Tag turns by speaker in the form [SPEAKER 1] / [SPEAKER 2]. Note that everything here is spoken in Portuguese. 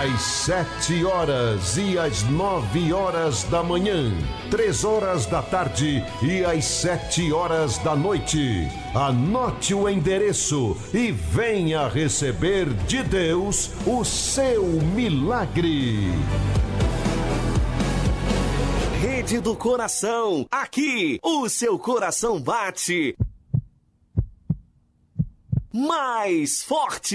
[SPEAKER 1] às 7 horas e às 9 horas da manhã, 3 horas da tarde e às 7 horas da noite. Anote o endereço e venha receber de Deus o seu milagre.
[SPEAKER 2] Rede do Coração, aqui o seu coração bate mais forte.